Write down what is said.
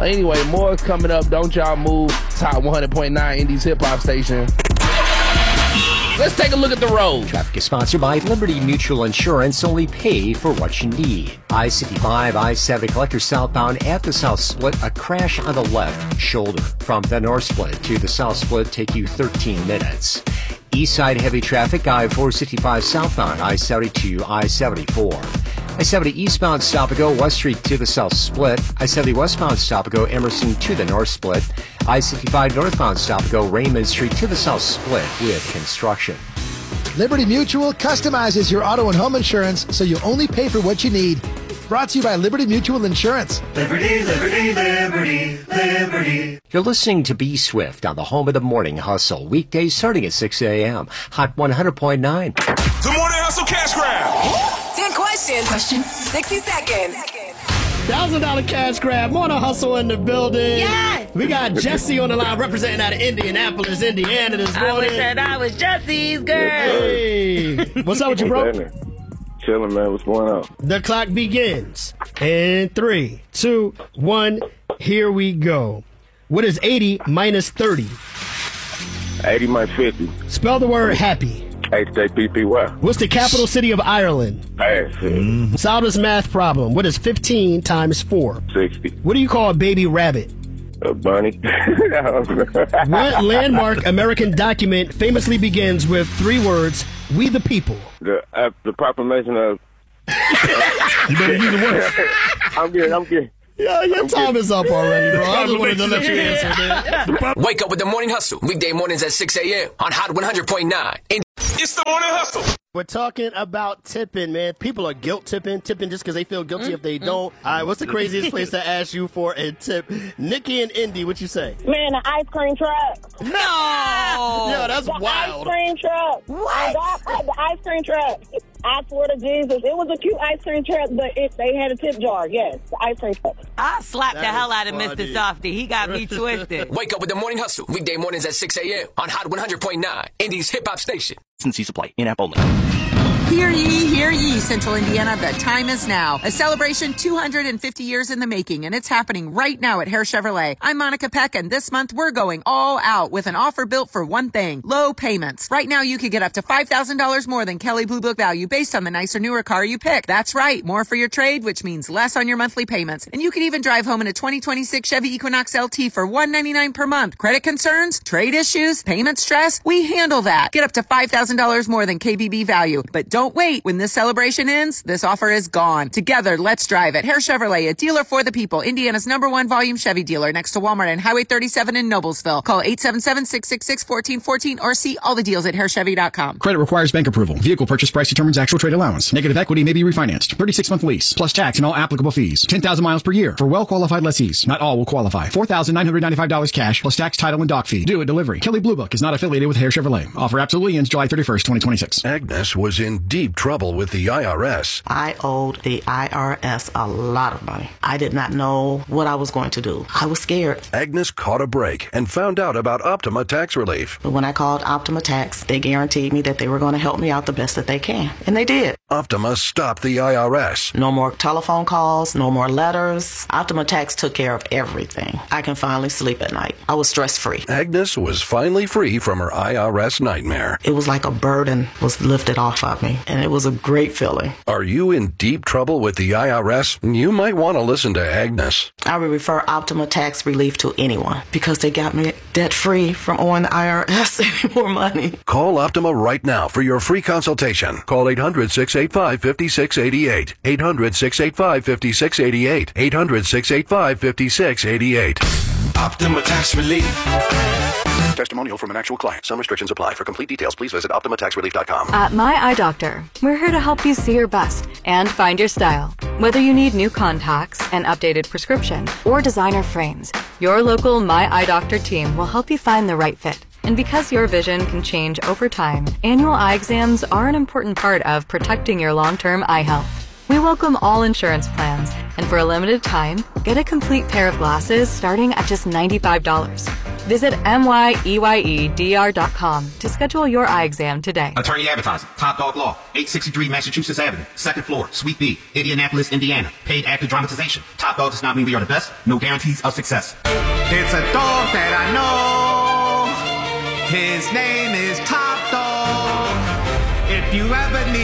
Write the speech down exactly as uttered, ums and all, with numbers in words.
Anyway, more coming up. Don't y'all move. Top one hundred point nine Indies Hip Hop Station. Let's take a look at the road. Traffic is sponsored by Liberty Mutual Insurance. Only pay for what you need. I sixty-five, I seventy collector southbound at the South Split. A crash on the left shoulder. From the North Split to the South Split take you thirteen minutes. East side heavy traffic, I four sixty-five southbound, I seventy-two, I seventy-four. I seventy eastbound stop and go West Street to the South Split. I seventy westbound stop and go Emerson to the North Split. I sixty-five northbound stop and go Raymond Street to the South Split with construction. Liberty Mutual customizes your auto and home insurance so you only pay for what you need. Brought to you by Liberty Mutual Insurance. Liberty, Liberty, Liberty, Liberty. You're listening to Be Swift on the home of the Morning Hustle. Weekdays starting at six a.m. Hot one hundred point nine. The Morning Hustle Cash Grab. ten questions. Question. sixty seconds. one thousand dollars cash grab. Morning Hustle in the building. Yes. We got Jesse on the line representing out of Indianapolis, Indiana this morning. I wish that I was Jesse's girl. Hey. What's up with you, bro? Chilling, man. What's going on? The clock begins. In three, two, one, here we go. What is eighty minus thirty? eighty minus fifty. Spell the word happy. H A P P Y. What's the capital city of Ireland? Pass. Mm. Solve math problem. What is fifteen times four? sixty. What do you call a baby rabbit? A bunny. What landmark American document famously begins with three words, we the people? The, uh, the proclamation of... You better use the words. I'm good, I'm good. Yeah, your I'm time good. is up already, bro. I just wanted to let you answer, man. Wake up with the Morning Hustle. Weekday mornings at six a.m. on Hot one hundred point nine. It's the Morning Hustle. We're talking about tipping, man. People are guilt tipping, tipping just because they feel guilty mm, if they mm. don't. All right, what's the craziest place to ask you for a tip? Nikki and Indy, what you say? Man, the ice cream truck. No! Yeah, that's the wild. The ice cream truck. What? The, the ice cream truck. I swear to Jesus, it was a cute ice cream truck, but it, they had a tip jar. Yes, the ice cream truck. I slapped that the hell out of funny. Mister Softy. He got me twisted. Wake up with the Morning Hustle. Weekday mornings at six a.m. on Hot one hundred point nine. Indies Hip Hop Station. Since you supply in-app only. Hear ye, hear ye, Central Indiana, the time is now. A celebration two hundred fifty years in the making, and it's happening right now at Hare Chevrolet. I'm Monica Peck, and this month we're going all out with an offer built for one thing, low payments. Right now you could get up to five thousand dollars more than Kelley Blue Book value based on the nicer, newer car you pick. That's right, more for your trade, which means less on your monthly payments. And you could even drive home in a twenty twenty-six Chevy Equinox L T for one hundred ninety-nine dollars per month. Credit concerns? Trade issues? Payment stress? We handle that. Get up to five thousand dollars more than K B B value. But don't wait. When this celebration ends, this offer is gone. Together, let's drive at Hare Chevrolet, a dealer for the people. Indiana's number one volume Chevy dealer next to Walmart and Highway thirty-seven in Noblesville. Call eight seven seven, six six six, one four one four or see all the deals at hare chevy dot com. Credit requires bank approval. Vehicle purchase price determines actual trade allowance. Negative equity may be refinanced. thirty-six month lease, plus tax and all applicable fees. ten thousand miles per year for well-qualified lessees. Not all will qualify. four thousand nine hundred ninety-five dollars cash, plus tax, title, and dock fee. Due at delivery. Kelley Blue Book is not affiliated with Hare Chevrolet. Offer absolutely ends July thirty-first, twenty twenty-six. Agnes was in deep trouble with the I R S. I owed the I R S a lot of money. I did not know what I was going to do. I was scared. Agnes caught a break and found out about Optima Tax Relief. But when I called Optima Tax, they guaranteed me that they were going to help me out the best that they can. And they did. Optima stopped the I R S. No more telephone calls, no more letters. Optima Tax took care of everything. I can finally sleep at night. I was stress-free. Agnes was finally free from her I R S nightmare. It was like a burden was lifted off of me, and it was a great feeling. Are you in deep trouble with the I R S? You might want to listen to Agnes. I would refer Optima Tax Relief to anyone because they got me debt-free from owing the I R S any more money. Call Optima right now for your free consultation. Call eight hundred, six eight five, five six eight eight. eight hundred, six eight five, five six eight eight. eight hundred, six eight five, five six eight eight. Optima Tax Relief. Testimonial from an actual client. Some restrictions apply. For complete details, please visit optima tax relief dot com. At My Eye Doctor, we're here to help you see your best and find your style. Whether you need new contacts, an updated prescription, or designer frames, your local My Eye Doctor team will help you find the right fit. And because your vision can change over time, annual eye exams are an important part of protecting your long-term eye health. We welcome all insurance plans, and for a limited time, get a complete pair of glasses starting at just ninety-five dollars. Visit M Y E Y E D R dot com to schedule your eye exam today. Attorney Advertising, Top Dog Law, eight sixty-three Massachusetts Avenue, second floor, Suite B, Indianapolis, Indiana. Paid actor dramatization. Top Dog does not mean we are the best. No guarantees of success. It's a dog that I know. His name is Top Dog. If you ever need